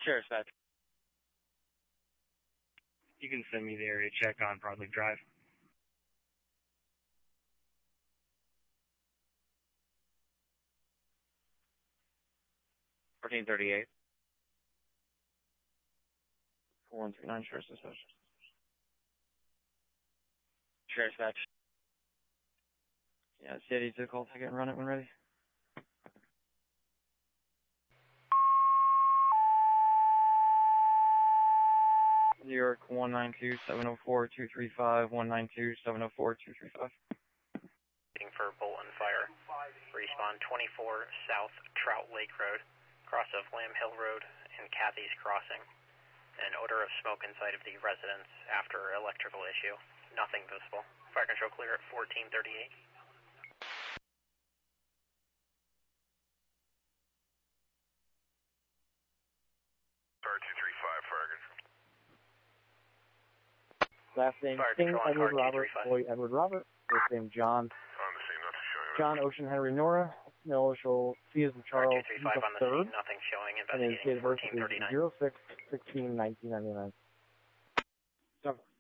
Sure, Seth. You can send me the area check on Broadley Drive. $1438. 4139, Sheriff's Dispatch. Sheriff's Dispatch. Yeah, City to call ticket and run it when ready. New York 192-704-235, 192-704-235. Waiting for Bolton Fire. Respawn 24 South Trout Lake Road, cross of Lamb Hill Road and Cathy's Crossing. An odor of smoke inside of the residence after electrical issue. Nothing visible. Fire control clear at 1438. Star 235, fire control. Last name King Edward Robert, boy Edward Robert. First name John. On the scene, nothing showing. John Ocean Henry Nora. No initial C as in Charles. Star 235 on the scene, nothing showing. And his date of birth is 1439. 06-16-1999.